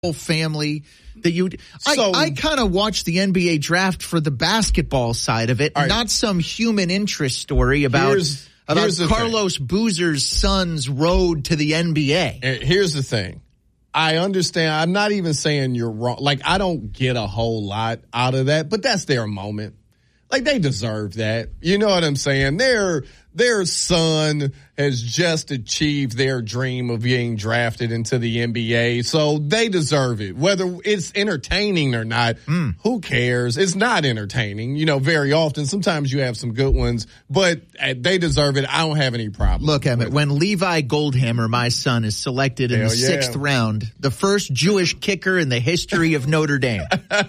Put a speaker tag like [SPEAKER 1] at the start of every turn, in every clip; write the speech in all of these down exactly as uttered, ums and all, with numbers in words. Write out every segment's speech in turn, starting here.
[SPEAKER 1] whole family that you I,
[SPEAKER 2] So-
[SPEAKER 1] I kind of watch the N B A draft for the basketball side of it,
[SPEAKER 2] All right.
[SPEAKER 1] not some human interest story about
[SPEAKER 2] Here's-
[SPEAKER 1] about
[SPEAKER 2] here's the thing.
[SPEAKER 1] Carlos Boozer's son's road to the N B A.
[SPEAKER 2] And here's the thing. I understand. I'm not even saying you're wrong. Like, I don't get a whole lot out of that, but that's their moment. Like, they deserve that. You know what I'm saying? Their, their son has just achieved their dream of being drafted into the N B A. So they deserve it. Whether it's entertaining or not, mm. who cares? It's not entertaining, you know, very often. Sometimes you have some good ones, but they deserve it. I don't have any problem.
[SPEAKER 1] Look, Emmett, when Levi Goldhammer, my son, is selected in
[SPEAKER 2] Hell
[SPEAKER 1] the
[SPEAKER 2] yeah.
[SPEAKER 1] sixth round, the first Jewish kicker in the history of Notre Dame,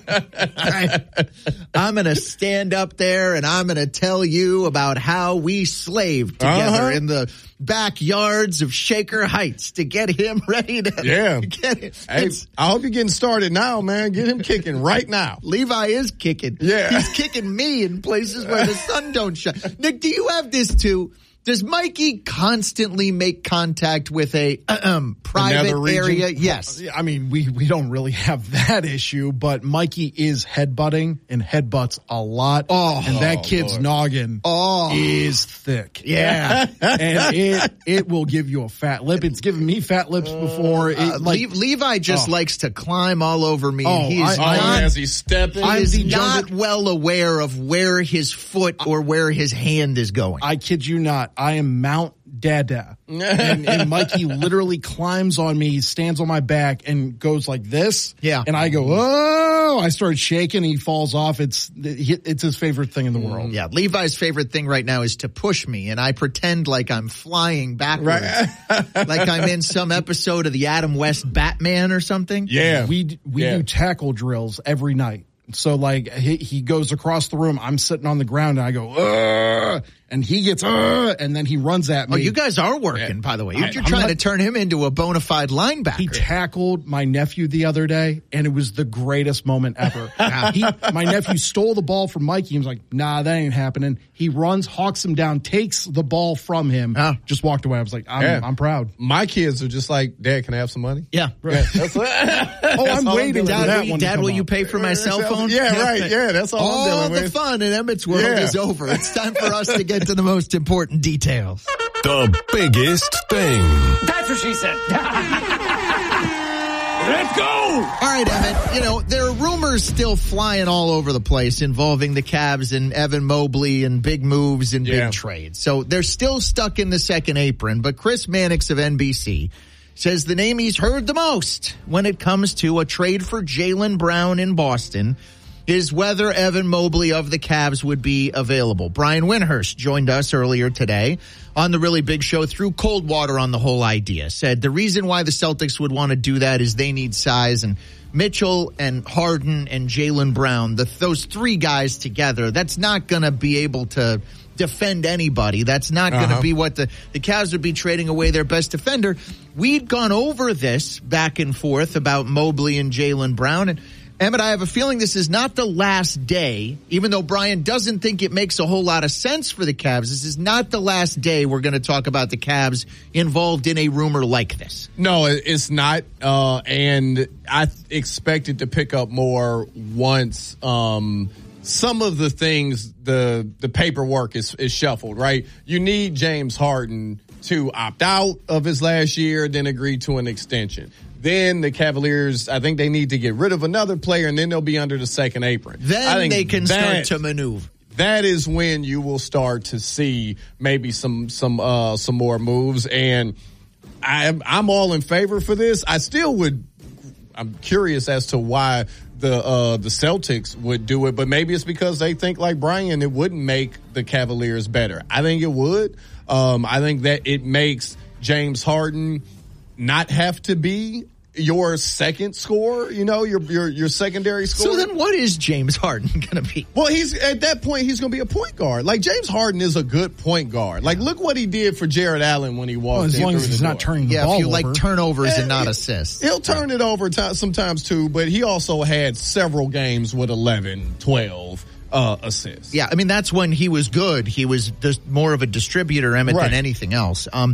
[SPEAKER 1] I, I'm going to stand up there and I'm going to tell you about how we slaved together
[SPEAKER 2] Uh-huh.
[SPEAKER 1] in the backyards of Shaker Heights to get him ready to
[SPEAKER 2] Yeah.
[SPEAKER 1] get it.
[SPEAKER 2] Hey,
[SPEAKER 1] It's-
[SPEAKER 2] I hope you're getting started now, man. Get him kicking right now.
[SPEAKER 1] Levi is kicking.
[SPEAKER 2] Yeah.
[SPEAKER 1] He's kicking me in places where the sun don't shine. Nick, do you have this too? Does Mikey constantly make contact with a um, private
[SPEAKER 2] Another region?
[SPEAKER 1] area? Yes.
[SPEAKER 3] I mean, we, we don't really have that issue, but Mikey is headbutting and headbutts a lot.
[SPEAKER 1] Oh,
[SPEAKER 3] and that
[SPEAKER 2] oh,
[SPEAKER 3] kid's
[SPEAKER 2] Lord.
[SPEAKER 3] noggin
[SPEAKER 1] Oh.
[SPEAKER 3] is thick.
[SPEAKER 1] Yeah.
[SPEAKER 3] And it it will give you a fat lip. It's given me fat lips before. It,
[SPEAKER 1] Uh,
[SPEAKER 3] like,
[SPEAKER 1] Le- Levi just
[SPEAKER 3] oh.
[SPEAKER 1] likes to climb all over me.
[SPEAKER 3] Oh,
[SPEAKER 1] He's
[SPEAKER 3] I-
[SPEAKER 2] Oh,
[SPEAKER 1] not,
[SPEAKER 2] as he's stepping.
[SPEAKER 1] he
[SPEAKER 3] I'm
[SPEAKER 1] is
[SPEAKER 3] the
[SPEAKER 1] not
[SPEAKER 3] jungle-
[SPEAKER 1] well aware of where his foot or where his hand is going.
[SPEAKER 3] I kid you not. I am Mount Dada. and, and Mikey literally climbs on me, stands on my back, and goes like this.
[SPEAKER 1] Yeah.
[SPEAKER 3] And I go, oh! I start shaking. He falls off. It's it's his favorite thing in the world.
[SPEAKER 1] Yeah, Levi's favorite thing right now is to push me, and I pretend like I'm flying backwards, like I'm in some episode of the Adam West Batman or something.
[SPEAKER 2] Yeah.
[SPEAKER 3] We we
[SPEAKER 2] Yeah.
[SPEAKER 3] do tackle drills every night. So like he, he goes across the room. I'm sitting on the ground and I go, Ugh! And he gets, Ugh! And then he runs at me.
[SPEAKER 1] Oh, you guys are working, by the way. You're,
[SPEAKER 3] I-
[SPEAKER 1] you're
[SPEAKER 3] I'm
[SPEAKER 1] trying
[SPEAKER 3] not-
[SPEAKER 1] to turn him into a bona fide linebacker.
[SPEAKER 3] He tackled my nephew the other day, and it was the greatest moment ever. he, my nephew stole the ball from Mikey. He was like, nah, that ain't happening. He runs, hawks him down, takes the ball from him,
[SPEAKER 1] Huh.
[SPEAKER 3] just walked away. I was like, I'm,
[SPEAKER 2] Yeah.
[SPEAKER 3] I'm proud.
[SPEAKER 2] My kids are just like, Dad, can I have some money?
[SPEAKER 1] yeah.
[SPEAKER 2] Yeah, that's what,
[SPEAKER 3] Oh, I'm
[SPEAKER 2] all
[SPEAKER 3] waiting
[SPEAKER 2] dealing
[SPEAKER 3] for
[SPEAKER 1] Dad,
[SPEAKER 2] with.
[SPEAKER 3] that
[SPEAKER 1] will, you,
[SPEAKER 3] one to
[SPEAKER 1] Dad,
[SPEAKER 3] come
[SPEAKER 1] will you
[SPEAKER 3] up.
[SPEAKER 1] pay for my cell phone?
[SPEAKER 2] Yeah, right. Yeah, that's all, I'm
[SPEAKER 1] All
[SPEAKER 2] dealing
[SPEAKER 1] the
[SPEAKER 2] with.
[SPEAKER 1] fun in Emmett's world
[SPEAKER 2] Yeah.
[SPEAKER 1] is over. It's time for us to get to the most important details.
[SPEAKER 4] The biggest thing.
[SPEAKER 5] That's what she said. Let's go!
[SPEAKER 1] All right, Emmett, you know, there are rumors still flying all over the place involving the Cavs and Evan Mobley and big moves and
[SPEAKER 2] Yeah.
[SPEAKER 1] big trades. So they're still stuck in the second apron, but Chris Mannix of N B C says the name he's heard the most when it comes to a trade for Jaylen Brown in Boston is whether Evan Mobley of the Cavs would be available. Brian Windhurst joined us earlier today on the Really Big Show, threw cold water on the whole idea, said the reason why the Celtics would want to do that is they need size, and Mitchell and Harden and Jaylen Brown, the, those three guys together, that's not going to be able to defend anybody. That's not going to
[SPEAKER 2] Uh-huh.
[SPEAKER 1] be what the, the Cavs would be trading away their best defender. We'd gone over this back and forth about Mobley and Jaylen Brown, and Emmett, I have a feeling this is not the last day, even though Brian doesn't think it makes a whole lot of sense for the Cavs. This is not the last day we're going to talk about the Cavs involved in a rumor like this.
[SPEAKER 2] No, it- it's not. Uh, and I th- expect it to pick up more once um, some of the things, the the paperwork is, is shuffled, right? You need James Harden to opt out of his last year, then agree to an extension. Then the Cavaliers, I think they need to get rid of another player, and then they'll be under the second apron. I
[SPEAKER 1] Then
[SPEAKER 2] think
[SPEAKER 1] they can
[SPEAKER 2] that-
[SPEAKER 1] start to maneuver.
[SPEAKER 2] That is when you will start to see maybe some some uh, some more moves, and I'm I'm all in favor for this. I still would. I'm curious as to why the uh, the Celtics would do it, but maybe it's because they think like Brian, it wouldn't make the Cavaliers better. I think it would. Um, I think that it makes James Harden not have to be your second scorer, you know, your your your secondary scorer.
[SPEAKER 1] So then what is James Harden going to be?
[SPEAKER 2] Well, he's at that point, he's going to be a point guard. Like, James Harden is a good point guard. Like, look what he did for Jared Allen when he walked
[SPEAKER 3] Well, as
[SPEAKER 2] in
[SPEAKER 3] long
[SPEAKER 2] through
[SPEAKER 3] as
[SPEAKER 2] the
[SPEAKER 3] he's
[SPEAKER 2] door.
[SPEAKER 3] not turning the
[SPEAKER 1] Yeah,
[SPEAKER 3] ball
[SPEAKER 1] if you
[SPEAKER 3] over.
[SPEAKER 1] like turnovers and not
[SPEAKER 2] Yeah,
[SPEAKER 1] assists.
[SPEAKER 2] He'll turn it over t- sometimes too, but he also had several games with eleven, twelve uh, assists.
[SPEAKER 1] Yeah, I mean, that's when he was good. He was just more of a distributor, Emmett,
[SPEAKER 2] Right.
[SPEAKER 1] than anything else. Um,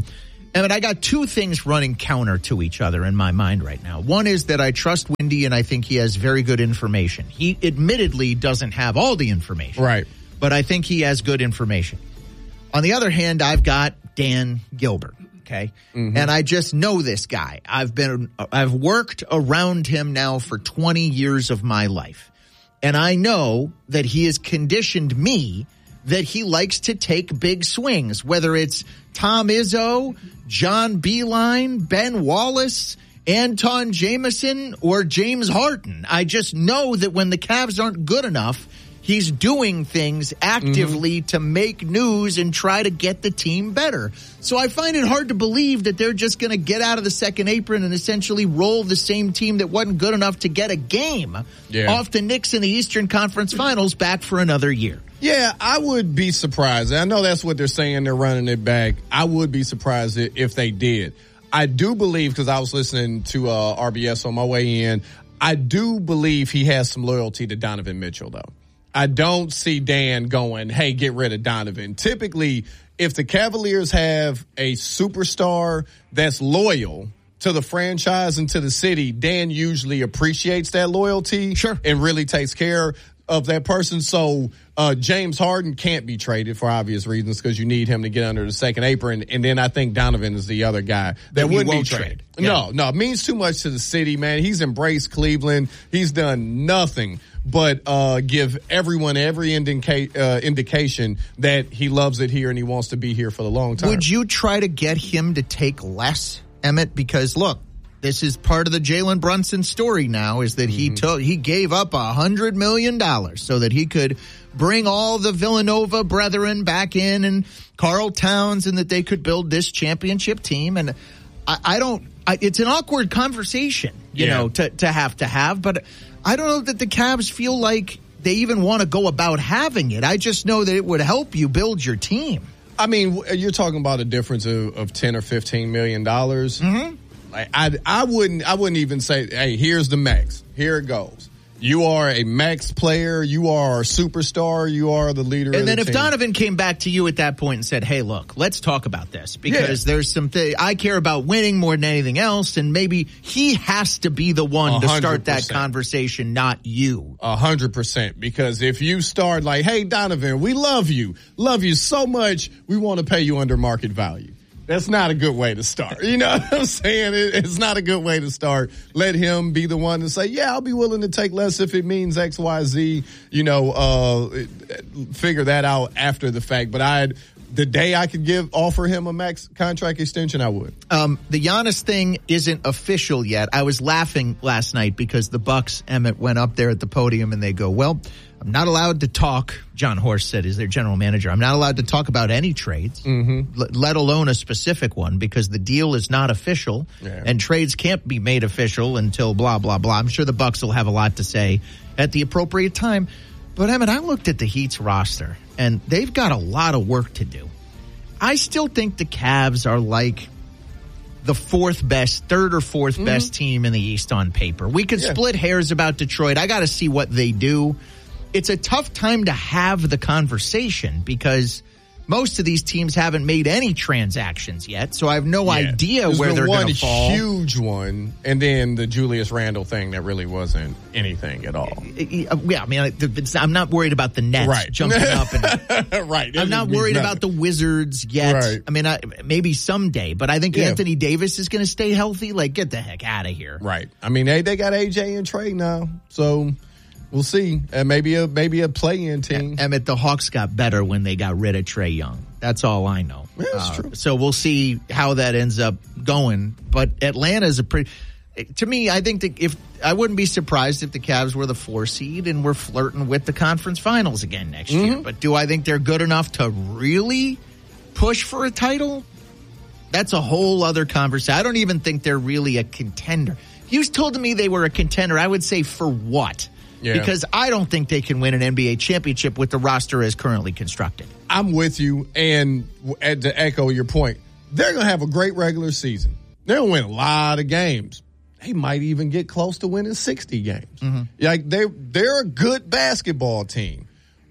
[SPEAKER 1] Evan, I got two things running counter to each other in my mind right now. One is that I trust Windy, and I think he has very good information. He admittedly doesn't have all the information.
[SPEAKER 2] Right.
[SPEAKER 1] But I think he has good information. On the other hand, I've got Dan Gilbert, okay? Mm-hmm. And I just know this guy. I've been, I've worked around him now for twenty years of my life. And I know that he has conditioned me that he likes to take big swings, whether it's Tom Izzo, John Beilein, Ben Wallace, Anton Jameson, or James Harden. I just know that when the Cavs aren't good enough, he's doing things actively mm-hmm. to make news and try to get the team better. So I find it hard to believe that they're just going to get out of the second apron and essentially roll the same team that wasn't good enough to get a game yeah. off the Knicks in the Eastern Conference Finals back for another year.
[SPEAKER 2] Yeah, I would be surprised. I know that's what they're saying. They're running it back. I would be surprised if they did. I do believe, because I was listening to uh, R B S on my way in, I do believe he has some loyalty to Donovan Mitchell, though. I don't see Dan going, hey, get rid of Donovan. Typically, if the Cavaliers have a superstar that's loyal to the franchise and to the city, Dan usually appreciates that loyalty
[SPEAKER 1] sure.
[SPEAKER 2] and really takes care of that person. So uh, James Harden can't be traded for obvious reasons because you need him to get under the second apron. And then I think Donovan is the other guy that, that wouldn't be traded. Trade. Yeah. No, no, it means too much to the city, man. He's embraced Cleveland. He's done nothing but uh, give everyone every indica- uh, indication that he loves it here and he wants to be here for the long time.
[SPEAKER 1] Would you try to get him to take less, Emmett? Because, look, this is part of the Jalen Brunson story now, is that mm-hmm. he told he gave up a hundred million dollars so that he could bring all the Villanova brethren back in and Karl Towns, and that they could build this championship team. And I, I don't. I, it's an awkward conversation, you yeah. know, to to have to have. But I don't know that the Cavs feel like they even want to go about having it. I just know that it would help you build your team.
[SPEAKER 2] I mean, you're talking about a difference of, of ten or fifteen million dollars.
[SPEAKER 1] Mm-hmm.
[SPEAKER 2] Like I, I wouldn't, I wouldn't even say, hey, here's the max. Here it goes. You are a max player. You are a superstar. You are the leader.
[SPEAKER 1] And
[SPEAKER 2] of
[SPEAKER 1] then
[SPEAKER 2] the
[SPEAKER 1] if
[SPEAKER 2] team.
[SPEAKER 1] Donovan came back to you at that point and said, hey, look, let's talk about this because yeah. there's some th- I care about winning more than anything else. And maybe he has to be the one one hundred percent to start that conversation, not you.
[SPEAKER 2] A hundred percent. Because if you start like, hey, Donovan, we love you, love you so much. We want to pay you under market value. That's not a good way to start. You know what I'm saying? It, it's not a good way to start. Let him be the one to say, yeah, I'll be willing to take less if it means X, Y, Z. You know, uh, figure that out after the fact. But I'd, the day I could give, offer him a max contract extension, I would.
[SPEAKER 1] Um, the Giannis thing isn't official yet. I was laughing last night because the Bucks, Emmett, went up there at the podium and they go, well, I'm not allowed to talk, John Horst said, is their general manager. I'm not allowed to talk about any trades,
[SPEAKER 2] mm-hmm.
[SPEAKER 1] l- let alone a specific one, because the deal is not official,
[SPEAKER 2] yeah.
[SPEAKER 1] and trades can't be made official until blah, blah, blah. I'm sure the Bucks will have a lot to say at the appropriate time. But, Emmett, I looked at the Heat's roster, and they've got a lot of work to do. I still think the Cavs are like the fourth best, third or fourth mm-hmm. best team in the East on paper. We could yeah. split hairs about Detroit. I got to see what they do. It's a tough time to have the conversation because most of these teams haven't made any transactions yet, so I have no yeah. idea
[SPEAKER 2] There's
[SPEAKER 1] where they're going to fall.
[SPEAKER 2] One huge one, and then the Julius Randle thing that really wasn't anything at all.
[SPEAKER 1] Yeah, I mean, it's, I'm not worried about the Nets
[SPEAKER 2] right.
[SPEAKER 1] jumping up. And,
[SPEAKER 2] right.
[SPEAKER 1] I'm not worried nothing. about the Wizards yet.
[SPEAKER 2] Right.
[SPEAKER 1] I mean, I, maybe someday, but I think yeah. Anthony Davis is going to stay healthy. Like, get the heck out of here.
[SPEAKER 2] Right. I mean, they, they got A J and Trey now, so... We'll see. Uh, maybe a maybe a play-in team.
[SPEAKER 1] Emmett, the Hawks got better when they got rid of Trae Young. That's all I know.
[SPEAKER 2] Yeah, that's
[SPEAKER 1] uh,
[SPEAKER 2] true.
[SPEAKER 1] So we'll see how that ends up going. But Atlanta's a pretty... To me, I think that if... I wouldn't be surprised if the Cavs were the four seed and were flirting with the conference finals again next mm-hmm. year. But do I think they're good enough to really push for a title? That's a whole other conversation. I don't even think they're really a contender. If you told me they were a contender, I would say for what? Yeah. Because I don't think they can win an N B A championship with the roster as currently constructed.
[SPEAKER 2] I'm with you. And to echo your point, they're going to have a great regular season. They're going to win a lot of games. They might even get close to winning sixty games.
[SPEAKER 1] Mm-hmm.
[SPEAKER 2] Like they they're a good basketball team.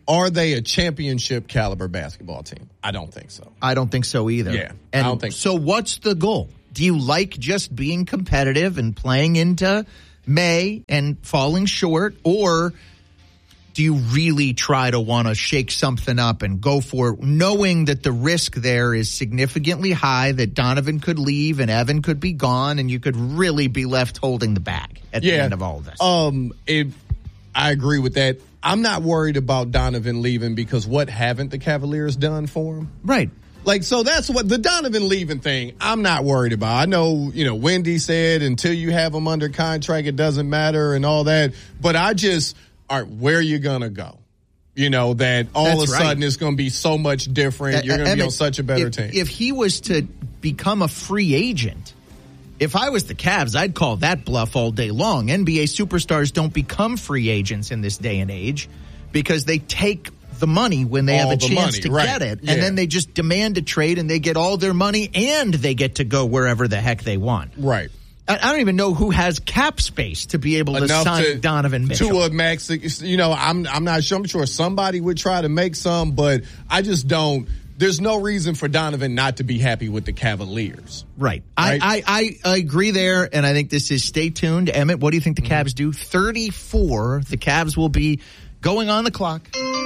[SPEAKER 2] Are they a championship caliber basketball team? I don't think so.
[SPEAKER 1] I don't think so either.
[SPEAKER 2] Yeah,
[SPEAKER 1] and
[SPEAKER 2] I don't think
[SPEAKER 1] so. So what's the goal? Do you like just being competitive and playing into May and falling short, or do you really try to want to shake something up and go for it, knowing that the risk there is significantly high, that Donovan could leave and Evan could be gone, and you could really be left holding the bag at
[SPEAKER 2] yeah.
[SPEAKER 1] the end of all of this?
[SPEAKER 2] Um, it, I agree with that. I'm not worried about Donovan leaving because what haven't the Cavaliers done for him?
[SPEAKER 1] Right.
[SPEAKER 2] Like, so that's what the Donovan leaving thing, I'm not worried about. I know, you know, Wendy said until you have him under contract, it doesn't matter and all that. But I just, all right, where are you going to go? You know, that all
[SPEAKER 1] That's
[SPEAKER 2] of a
[SPEAKER 1] right.
[SPEAKER 2] sudden it's going to be so much different. You're going to be on such a better
[SPEAKER 1] if,
[SPEAKER 2] team.
[SPEAKER 1] If he was to become a free agent, if I was the Cavs, I'd call that bluff all day long. N B A superstars don't become free agents in this day and age because they take the money when they
[SPEAKER 2] all
[SPEAKER 1] have a
[SPEAKER 2] the
[SPEAKER 1] chance
[SPEAKER 2] money,
[SPEAKER 1] to
[SPEAKER 2] right.
[SPEAKER 1] get it.
[SPEAKER 2] Yeah.
[SPEAKER 1] And then they just demand a trade and they get all their money and they get to go wherever the heck they want.
[SPEAKER 2] Right.
[SPEAKER 1] I, I don't even know who has cap space to be able to
[SPEAKER 2] Enough
[SPEAKER 1] sign
[SPEAKER 2] to,
[SPEAKER 1] Donovan Mitchell.
[SPEAKER 2] To a max, you know, I'm I'm not sure. I'm sure somebody would try to make some, but I just don't. There's no reason for Donovan not to be happy with the Cavaliers.
[SPEAKER 1] Right.
[SPEAKER 2] Right?
[SPEAKER 1] I, I, I agree there, and I think this is stay tuned. Emmett, what do you think the Cavs do? thirty-four. The Cavs will be going on the clock.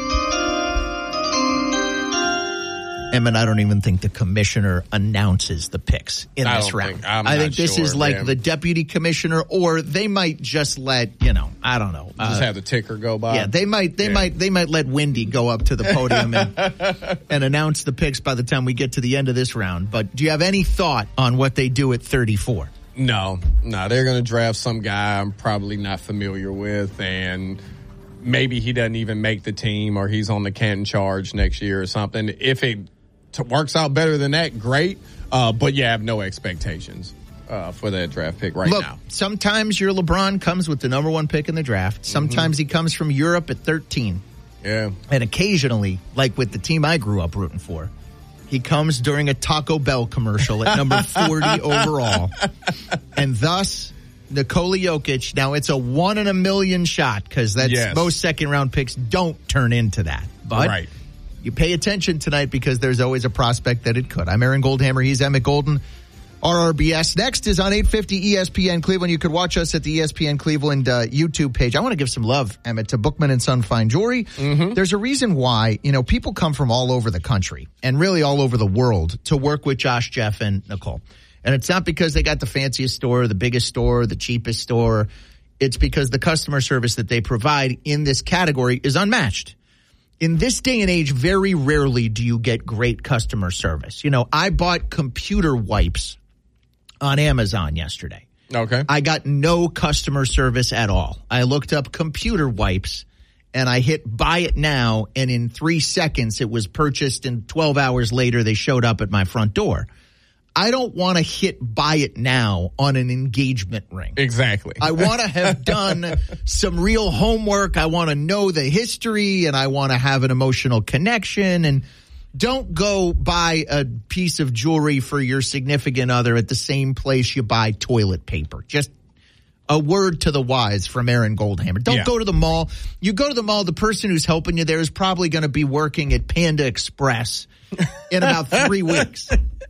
[SPEAKER 1] Emmett, I don't even think the commissioner announces the picks in
[SPEAKER 2] I
[SPEAKER 1] this
[SPEAKER 2] don't
[SPEAKER 1] round.
[SPEAKER 2] think- I'm
[SPEAKER 1] I
[SPEAKER 2] not
[SPEAKER 1] think this
[SPEAKER 2] sure,
[SPEAKER 1] is like
[SPEAKER 2] man.
[SPEAKER 1] the deputy commissioner, or they might just let, you know, I don't know.
[SPEAKER 2] Just
[SPEAKER 1] uh,
[SPEAKER 2] have the ticker go by.
[SPEAKER 1] Yeah, they might, they
[SPEAKER 2] Yeah.
[SPEAKER 1] might, they might let Wendy go up to the podium and, and announce the picks by the time we get to the end of this round. But do you have any thought on what they do at thirty-four?
[SPEAKER 2] No, no, they're going to draft some guy I'm probably not familiar with, and maybe he doesn't even make the team, or he's on the Canton charge next year or something. If it t- works out better than that, great. Uh, but yeah, I have no expectations uh, for that draft pick right
[SPEAKER 1] Look,
[SPEAKER 2] now.
[SPEAKER 1] sometimes your LeBron comes with the number one pick in the draft. Sometimes
[SPEAKER 2] Mm-hmm.
[SPEAKER 1] he comes from Europe at thirteen.
[SPEAKER 2] Yeah.
[SPEAKER 1] And occasionally, like with the team I grew up rooting for, he comes during a Taco Bell commercial at number forty overall. And thus, Nikola Jokic, now it's a one in a million shot because that's
[SPEAKER 2] Yes.
[SPEAKER 1] most second round picks don't turn into that. But
[SPEAKER 2] Right.
[SPEAKER 1] you pay attention tonight because there's always a prospect that it could. I'm Aaron Goldhammer. He's Emmett Golden. R R B S. Next is on eight fifty E S P N Cleveland. You could watch us at the E S P N Cleveland uh, YouTube page. I want to give some love, Emmett, to Bookman and Son Fine Jewelry. Mm-hmm. There's a reason why, you know, people come from all over the country and really all over the world to work with Josh, Jeff, and Nicole. And it's not because they got the fanciest store, the biggest store, the cheapest store. It's because the customer service that they provide in this category is unmatched. In this day and age, very rarely do you get great customer service. You know, I bought computer wipes on Amazon yesterday.
[SPEAKER 2] Okay.
[SPEAKER 1] I got no customer service at all. I looked up computer wipes and I hit buy it now, and in three seconds it was purchased, and twelve hours later they showed up at my front door. I don't want to hit buy it now on an engagement ring.
[SPEAKER 2] Exactly.
[SPEAKER 1] I want to have done some real homework. I want to know the history, and I want to have an emotional connection. And don't go buy a piece of jewelry for your significant other at the same place you buy toilet paper. Just a word to the wise from Aaron Goldhammer. Don't
[SPEAKER 2] Yeah.
[SPEAKER 1] go to the mall. You go to the mall, the person who's helping you there is probably going to be working at Panda Express in about three weeks.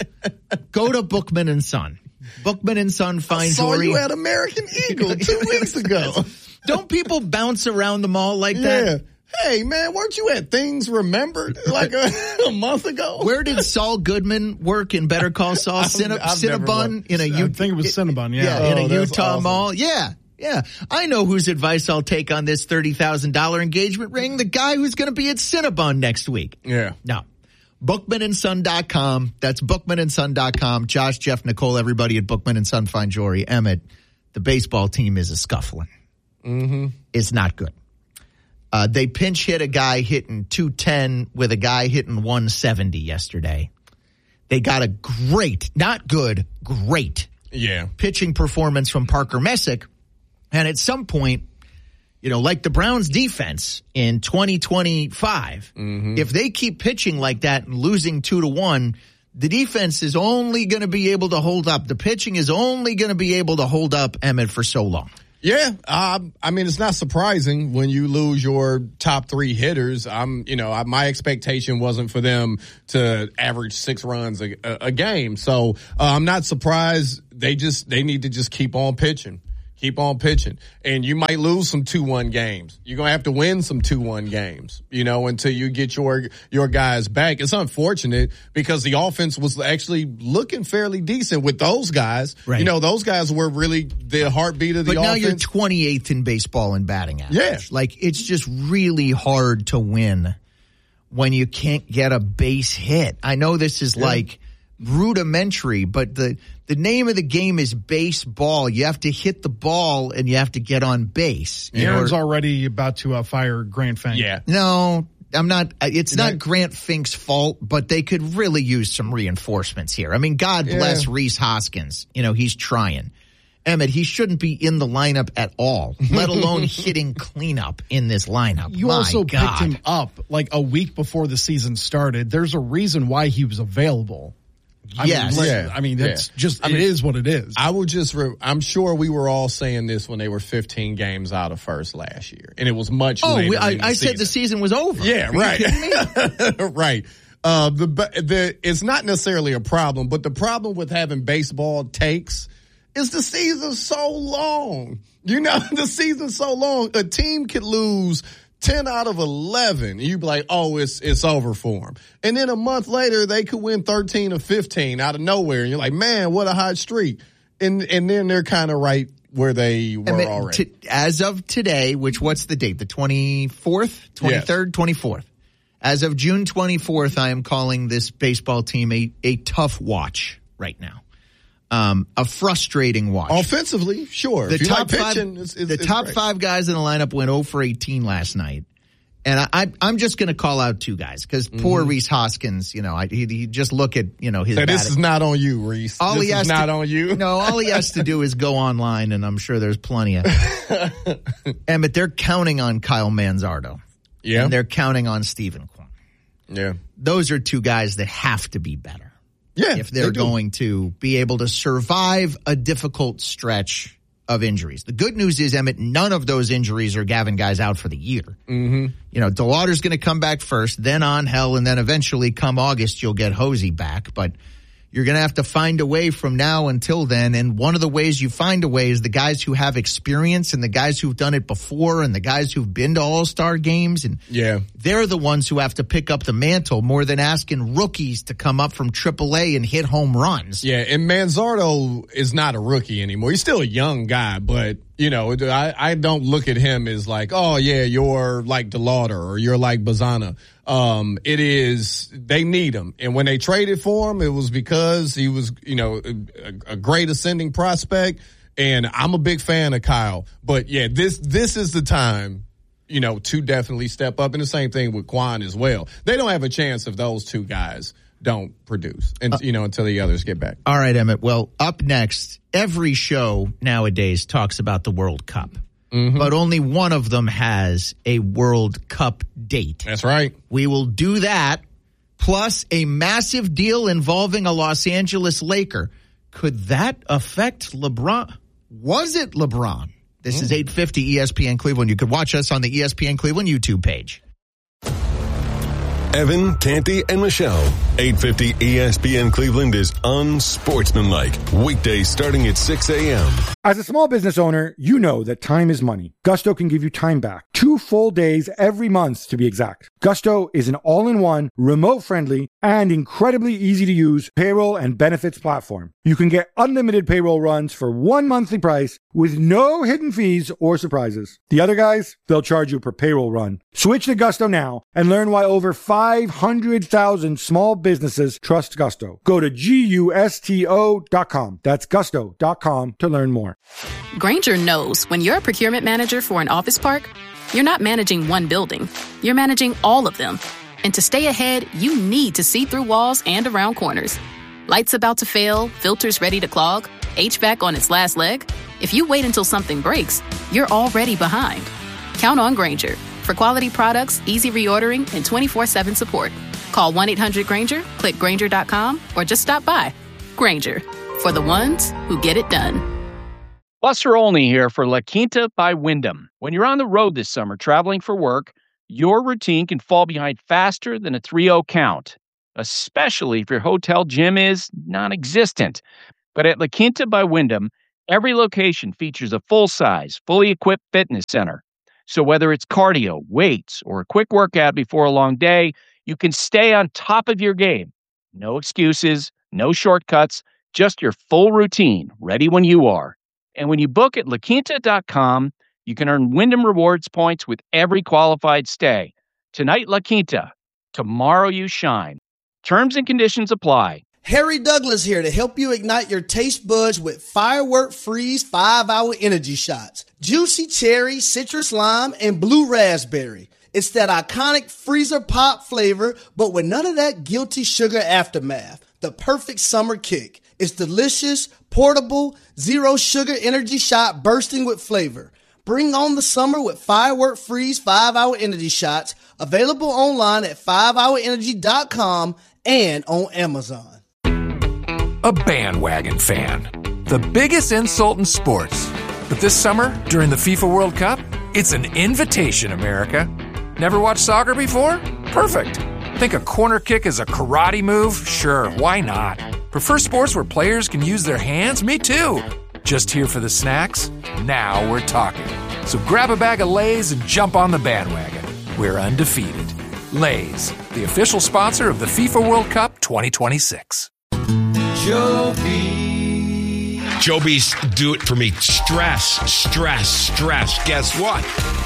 [SPEAKER 1] Go to Bookman and Son. Bookman and Son Fine
[SPEAKER 2] Saw
[SPEAKER 1] Jewelry.
[SPEAKER 2] you at American Eagle two weeks ago.
[SPEAKER 1] Don't people bounce around the mall like that?
[SPEAKER 2] Yeah. Hey, man, weren't you at Things Remembered like a, a month ago?
[SPEAKER 1] Where did Saul Goodman work in Better Call Saul? Cinna,
[SPEAKER 2] I've never
[SPEAKER 1] Cinnabon
[SPEAKER 2] worked.
[SPEAKER 1] in a
[SPEAKER 3] I
[SPEAKER 1] U-
[SPEAKER 3] think it was Cinnabon, yeah.
[SPEAKER 1] yeah, in
[SPEAKER 2] Oh,
[SPEAKER 1] a
[SPEAKER 2] that's
[SPEAKER 1] Utah
[SPEAKER 2] awesome.
[SPEAKER 1] mall. Yeah, yeah. I know whose advice I'll take on this thirty thousand dollars engagement ring. The guy who's going to be at Cinnabon next week.
[SPEAKER 2] Yeah.
[SPEAKER 1] No. Bookman and Son dot com. That's Bookman and Son dot com. Josh, Jeff, Nicole, everybody at Bookman and Son Fine Jewelry. Emmett, the baseball team is a scuffling.
[SPEAKER 2] Mm-hmm.
[SPEAKER 1] It's not good. Uh, they pinch hit a guy hitting two ten with a guy hitting one seventy yesterday. They got a great, not good, great
[SPEAKER 2] Yeah.
[SPEAKER 1] pitching performance from Parker Messick. And at some point, you know, like the Browns defense in twenty twenty-five,
[SPEAKER 2] Mm-hmm.
[SPEAKER 1] if they keep pitching like that and losing two to one, the defense is only going to be able to hold up. The pitching is only going to be able to hold up, Emmett, for so long.
[SPEAKER 2] Yeah, uh, I mean, it's not surprising when you lose your top three hitters. I'm, you know, I, my expectation wasn't for them to average six runs a, a, a game. So uh, I'm not surprised. They just they need to just keep on pitching. Keep on pitching. And you might lose some two one games. You're going to have to win some two one games, you know, until you get your your guys back. It's unfortunate because the offense was actually looking fairly decent with those guys.
[SPEAKER 1] Right.
[SPEAKER 2] You know, those guys were really the heartbeat of the
[SPEAKER 1] but
[SPEAKER 2] offense.
[SPEAKER 1] But now you're twenty-eighth in baseball in batting average.
[SPEAKER 2] Yeah.
[SPEAKER 1] Like, it's just really hard to win when you can't get a base hit. I know this is yeah. like rudimentary, but the the name of the game is baseball. You have to hit the ball and you have to get on base.
[SPEAKER 3] Aaron's order. already about to uh, fire Grant Fink.
[SPEAKER 2] Yeah.
[SPEAKER 1] No, I'm not. It's
[SPEAKER 2] Is
[SPEAKER 1] not
[SPEAKER 2] that,
[SPEAKER 1] Grant Fink's fault, but they could really use some reinforcements here. I mean, God bless yeah. Rhys Hoskins. You know, he's trying. Emmett, he shouldn't be in the lineup at all, let alone hitting cleanup in this lineup.
[SPEAKER 3] You
[SPEAKER 1] My
[SPEAKER 3] also
[SPEAKER 1] God.
[SPEAKER 3] picked him up like a week before the season started. There's a reason why he was available. I
[SPEAKER 1] yes.
[SPEAKER 3] mean,
[SPEAKER 2] yeah.
[SPEAKER 3] I mean, that's
[SPEAKER 2] yeah.
[SPEAKER 3] just,
[SPEAKER 2] I
[SPEAKER 3] it
[SPEAKER 2] mean,
[SPEAKER 3] is what it is.
[SPEAKER 2] I would just, re- I'm sure we were all saying this when they were fifteen games out of first last year. And it was much
[SPEAKER 1] oh,
[SPEAKER 2] later.
[SPEAKER 1] We, I,
[SPEAKER 2] in the
[SPEAKER 1] I
[SPEAKER 2] season.
[SPEAKER 1] said the season was over.
[SPEAKER 2] Yeah,
[SPEAKER 1] Are
[SPEAKER 2] right.
[SPEAKER 1] you kidding me?
[SPEAKER 2] right. Uh, the, the, it's not necessarily a problem, but the problem with having baseball takes is the season's so long. You know, the season's so long. A team could lose ten out of eleven, and you'd be like, oh, it's it's over for them. And then a month later, they could win thirteen or fifteen out of nowhere, and you're like, man, what a hot streak. And and then they're kind of right where they were I mean, already.
[SPEAKER 1] T- as of today, which what's the date? The twenty-fourth, twenty-third, yes. twenty-fourth. As of June twenty-fourth, I am calling this baseball team a, a tough watch right now. Um, a frustrating watch.
[SPEAKER 2] Offensively, sure.
[SPEAKER 1] The
[SPEAKER 2] if you
[SPEAKER 1] top
[SPEAKER 2] like
[SPEAKER 1] five,
[SPEAKER 2] pitching, it's, it's,
[SPEAKER 1] the
[SPEAKER 2] it's
[SPEAKER 1] top
[SPEAKER 2] great.
[SPEAKER 1] five guys in the lineup went oh for eighteen last night. And I, I, I'm just going to call out two guys because mm-hmm. poor Rhys Hoskins, you know, I, he, he just look at, you know, his
[SPEAKER 2] so this
[SPEAKER 1] batting.
[SPEAKER 2] is not on you, Rhys.
[SPEAKER 1] All
[SPEAKER 2] this
[SPEAKER 1] he has
[SPEAKER 2] is not
[SPEAKER 1] to,
[SPEAKER 2] on you.
[SPEAKER 1] No, all he has to do is go online, and I'm sure there's plenty of. Emmett, they're counting on Kyle Manzardo.
[SPEAKER 2] Yeah.
[SPEAKER 1] And they're counting on Stephen Kwan.
[SPEAKER 2] Yeah.
[SPEAKER 1] Those are two guys that have to be better.
[SPEAKER 2] Yeah,
[SPEAKER 1] if they're
[SPEAKER 2] they
[SPEAKER 1] going to be able to survive a difficult stretch of injuries. The good news is, Emmett, none of those injuries are Gavin guys out for the year.
[SPEAKER 2] Mm-hmm.
[SPEAKER 1] You know, DeLauder's going to come back first, then Angel, and then eventually come August you'll get Hosey back. But you're going to have to find a way from now until then. And one of the ways you find a way is the guys who have experience and the guys who've done it before and the guys who've been to all-star games. And
[SPEAKER 2] yeah.
[SPEAKER 1] they're the ones who have to pick up the mantle more than asking rookies to come up from triple A and hit home runs.
[SPEAKER 2] Yeah, and Manzardo is not a rookie anymore. He's still a young guy, but, you know, I, I don't look at him as like, oh, yeah, you're like DeLauder or you're like Bazana. Um, it is, they need him. And when they traded for him, it was because he was, you know, a, a great ascending prospect. And I'm a big fan of Kyle. But yeah, this, this is the time, you know, to definitely step up. And the same thing with Kwan as well. They don't have a chance if those two guys don't produce and, uh, you know, until the others get back.
[SPEAKER 1] All right, Emmett. Well, up next, every show nowadays talks about the World Cup. Mm-hmm. But only one of them has a World Cup date.
[SPEAKER 2] That's right.
[SPEAKER 1] We will do that, plus a massive deal involving a Los Angeles Laker. Could that affect LeBron? Was it LeBron? This mm. is eight fifty E S P N Cleveland. You could watch us on the E S P N Cleveland YouTube page.
[SPEAKER 4] Evan, Canty, and Michelle. eight fifty E S P N Cleveland is unsportsmanlike. Weekdays starting at six a.m.
[SPEAKER 5] As a small business owner, you know that time is money. Gusto can give you time back. Two full days every month, to be exact. Gusto is an all-in-one, remote-friendly, and incredibly easy-to-use payroll and benefits platform. You can get unlimited payroll runs for one monthly price with no hidden fees or surprises. The other guys, they'll charge you per payroll run. Switch to Gusto now and learn why over five hundred thousand small businesses trust Gusto. Go to gusto dot com. That's gusto dot com to learn more.
[SPEAKER 6] Grainger knows when you're a procurement manager for an office park, you're not managing one building. You're managing all of them. And to stay ahead, you need to see through walls and around corners. Lights about to fail, filters ready to clog, H V A C on its last leg. If you wait until something breaks, you're already behind. Count on Grainger for quality products, easy reordering, and twenty-four seven support. Call one eight hundred Grainger, click Grainger dot com, or just stop by. Grainger, for the ones who get it done.
[SPEAKER 7] Buster Olney here for La Quinta by Wyndham. When you're on the road this summer traveling for work, your routine can fall behind faster than a three oh count, especially if your hotel gym is non-existent. But at La Quinta by Wyndham, every location features a full-size, fully equipped fitness center. So whether it's cardio, weights, or a quick workout before a long day, you can stay on top of your game. No excuses, no shortcuts, just your full routine, ready when you are. And when you book at la quinta dot com, you can earn Wyndham Rewards points with every qualified stay. Tonight, La Quinta. Tomorrow, you shine. Terms and conditions apply.
[SPEAKER 8] Harry Douglas here to help you ignite your taste buds with Firework Freeze five hour energy shots. Juicy cherry, citrus lime, and blue raspberry. It's that iconic freezer pop flavor, but with none of that guilty sugar aftermath. The perfect summer kick. It's delicious, portable, zero sugar energy shot bursting with flavor. Bring on the summer with Firework Freeze five hour energy shots. Available online at five hour energy dot com and on Amazon.
[SPEAKER 9] A bandwagon fan. The biggest insult in sports. But this summer, during the FIFA World Cup, it's an invitation, America. Never watched soccer before? Perfect. Think a corner kick is a karate move? Sure, why not? Prefer sports where players can use their hands? Me too. Just here for the snacks? Now we're talking. So grab a bag of Lay's and jump on the bandwagon. We're undefeated. Lay's, the official sponsor of the FIFA World Cup twenty twenty-six.
[SPEAKER 10] Joby. Joby's do it for me. Stress, stress, stress. Guess what?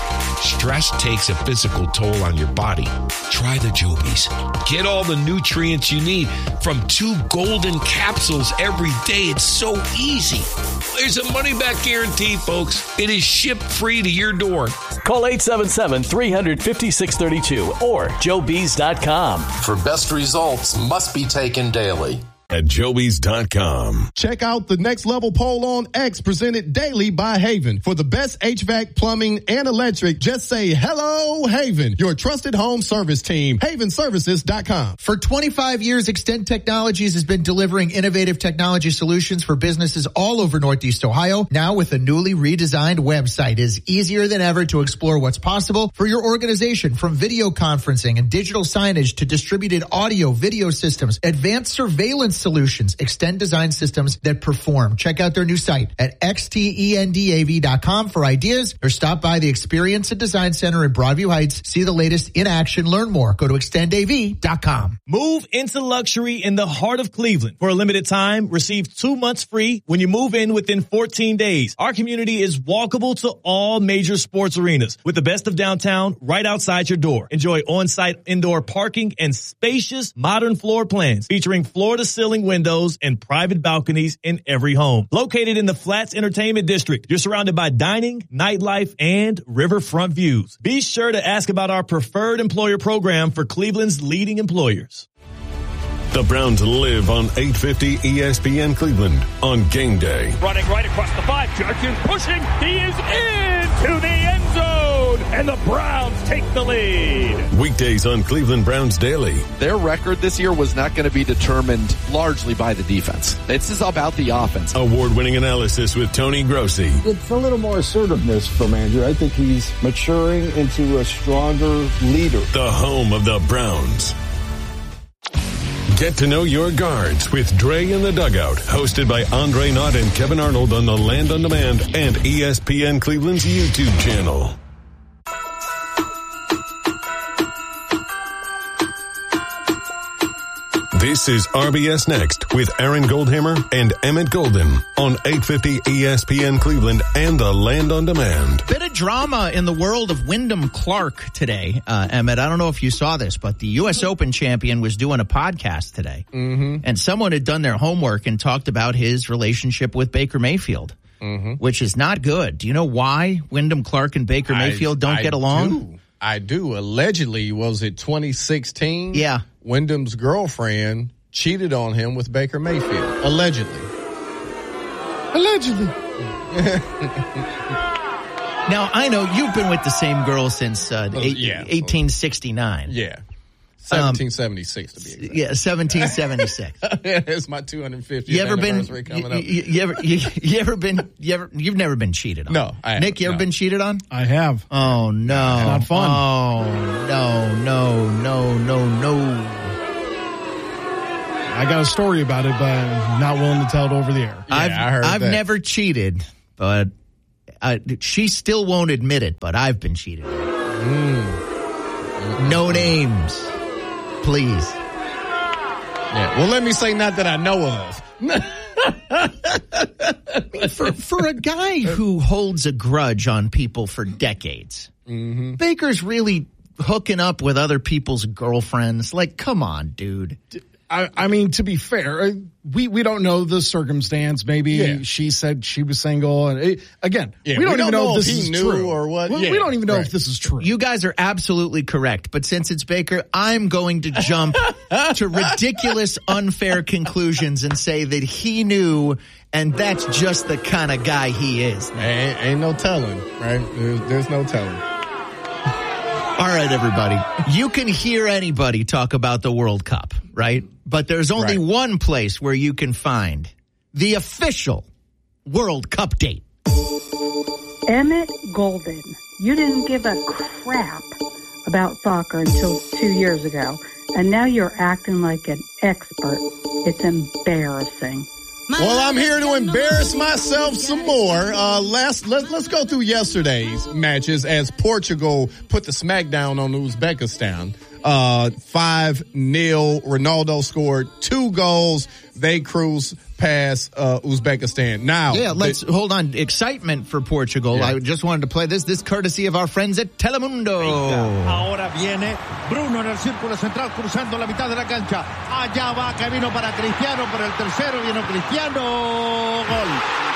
[SPEAKER 10] Stress takes a physical toll on your body. Try the Jobies. Get all the nutrients you need from two golden capsules every day. It's so easy. There's a money-back guarantee, folks. It is shipped free to your door.
[SPEAKER 11] Call eight seven seven, three five six three two or joe bees dot com.
[SPEAKER 12] For best results, must be taken daily.
[SPEAKER 4] At joe bees dot com.
[SPEAKER 2] Check out the Next Level poll on X presented daily by Haven. For the best H V A C, plumbing, and electric, just say hello, Haven, your trusted home service team. haven services dot com.
[SPEAKER 1] For twenty-five years, Extend Technologies has been delivering innovative technology solutions for businesses all over Northeast Ohio. Now with a newly redesigned website, it is easier than ever to explore what's possible for your organization, from video conferencing and digital signage to distributed audio, video systems, advanced surveillance solutions, Extend Design Systems that perform. Check out their new site at x t e n d a v dot com for ideas, or stop by the Experience and Design Center in Broadview Heights. See the latest in action. Learn more. Go to extend a v dot com.
[SPEAKER 13] Move into luxury in the heart of Cleveland. For a limited time, receive two months free when you move in within fourteen days. Our community is walkable to all major sports arenas with the best of downtown right outside your door. Enjoy on-site indoor parking and spacious modern floor plans featuring floor-to-ceiling windows and private balconies in every home. Located in the Flats Entertainment District, you're surrounded by dining, nightlife, and riverfront views. Be sure to ask about our preferred employer program for Cleveland's leading employers.
[SPEAKER 4] The Browns live on eight fifty E S P N Cleveland on game day.
[SPEAKER 14] Running right across the five. Judkins pushing. He is into the end zone. And the Browns take the lead.
[SPEAKER 4] Weekdays on Cleveland Browns Daily.
[SPEAKER 15] Their record this year was not going to be determined largely by the defense. This is about the offense.
[SPEAKER 4] Award-winning analysis with Tony Grossi.
[SPEAKER 16] It's a little more assertiveness from Andrew. I think he's maturing into a stronger leader.
[SPEAKER 4] The home of the Browns. Get to know your guards with Dre in the Dugout, hosted by Andre Knott and Kevin Arnold on the Land on Demand and E S P N Cleveland's YouTube channel. This is R B S Next with Aaron Goldhammer and Emmett Golden on eight fifty E S P N Cleveland and the Land on Demand.
[SPEAKER 1] Bit of drama in the world of Wyndham Clark today, uh, Emmett. I don't know if you saw this, but the U S Open champion was doing a podcast today.
[SPEAKER 2] Mm-hmm.
[SPEAKER 1] And someone had done their homework and talked about his relationship with Baker Mayfield,
[SPEAKER 2] mm-hmm.
[SPEAKER 1] which is not good. Do you know why Wyndham Clark and Baker Mayfield don't
[SPEAKER 2] I
[SPEAKER 1] get along?
[SPEAKER 2] Do. I do. Allegedly, was it twenty sixteen?
[SPEAKER 1] Yeah.
[SPEAKER 2] Wyndham's girlfriend cheated on him with Baker Mayfield. Allegedly. Allegedly.
[SPEAKER 1] Now, I know you've been with the same girl since uh,
[SPEAKER 2] oh,
[SPEAKER 1] eight,
[SPEAKER 2] yeah.
[SPEAKER 1] eighteen sixty-nine.
[SPEAKER 2] Yeah. seventeen seventy-six to be exact.
[SPEAKER 1] Yeah, seventeen seventy-six.
[SPEAKER 2] It's my two hundred fiftieth
[SPEAKER 1] you ever
[SPEAKER 2] anniversary
[SPEAKER 1] been,
[SPEAKER 2] coming
[SPEAKER 1] you,
[SPEAKER 2] up.
[SPEAKER 1] You, you ever you, you ever been you ever you've never been cheated on?
[SPEAKER 2] No, I
[SPEAKER 1] Nick, you ever
[SPEAKER 2] no.
[SPEAKER 1] been cheated on?
[SPEAKER 3] I have.
[SPEAKER 1] Oh no.
[SPEAKER 3] Not fun.
[SPEAKER 1] Oh no, no, no, no, no.
[SPEAKER 3] I got a story about it, but I'm not willing to tell it over the air.
[SPEAKER 2] Yeah,
[SPEAKER 1] I've
[SPEAKER 2] I heard
[SPEAKER 1] I've
[SPEAKER 2] that.
[SPEAKER 1] never cheated, but I, she still won't admit it, but I've been cheated.
[SPEAKER 2] Mm.
[SPEAKER 1] No names, please.
[SPEAKER 2] Yeah. Well, let me say not that I know of.
[SPEAKER 1] for for a guy who holds a grudge on people for decades,
[SPEAKER 2] mm-hmm.
[SPEAKER 1] Baker's really hooking up with other people's girlfriends. Like, come on, dude.
[SPEAKER 3] I, I mean, to be fair, we, we don't know the circumstance. Maybe
[SPEAKER 2] Yeah.
[SPEAKER 3] she said she was single. And it, again,
[SPEAKER 2] Yeah,
[SPEAKER 3] we, don't
[SPEAKER 2] we don't
[SPEAKER 3] even know,
[SPEAKER 2] know
[SPEAKER 3] if
[SPEAKER 2] if
[SPEAKER 3] this
[SPEAKER 2] he
[SPEAKER 3] is
[SPEAKER 2] knew
[SPEAKER 3] true
[SPEAKER 2] or what.
[SPEAKER 3] We,
[SPEAKER 2] Yeah,
[SPEAKER 3] we don't even know
[SPEAKER 2] right.
[SPEAKER 3] if this is true.
[SPEAKER 1] You guys are absolutely correct, but since it's Baker, I'm going to jump to ridiculous, unfair conclusions and say that he knew, and that's just the kind of guy he is.
[SPEAKER 2] Ain't, ain't no telling, right? There's, there's no telling.
[SPEAKER 1] All right, everybody. You can hear anybody talk about the World Cup, right? But there's only
[SPEAKER 2] Right.
[SPEAKER 1] one place where you can find the official World Cup date.
[SPEAKER 17] Emmett Golden, you didn't give a crap about soccer until two years ago, and now you're acting like an expert. It's embarrassing.
[SPEAKER 2] Well, I'm here to embarrass myself some more. Uh, last, let's, let's go through yesterday's matches as Portugal put the smackdown on Uzbekistan. Uh, five nil. Ronaldo scored two goals. They cruise past uh, Uzbekistan. Now,
[SPEAKER 1] Yeah, let's
[SPEAKER 2] the,
[SPEAKER 1] hold on. Excitement for Portugal.
[SPEAKER 2] Yeah.
[SPEAKER 1] I just wanted to play this. This courtesy of our friends at Telemundo.
[SPEAKER 18] Ahora viene Bruno en el círculo central cruzando la mitad de la cancha. Allá va, que vino para Cristiano por el tercero. Vino Cristiano. Gol.